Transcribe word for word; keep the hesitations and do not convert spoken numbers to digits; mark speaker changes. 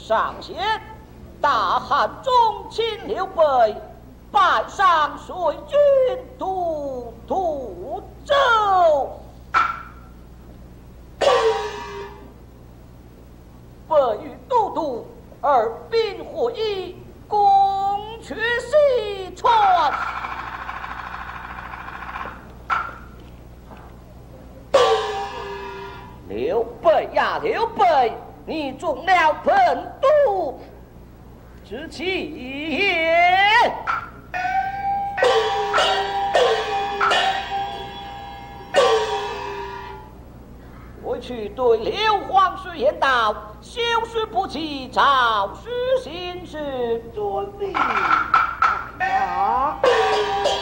Speaker 1: 上仙，大汉中卿刘备拜上水军都督州。本与都督而兵合一，攻取西川。刘备呀，刘备，你中了本都之计也。我去对刘皇叔言道：休书不起，早失行事。遵命。啊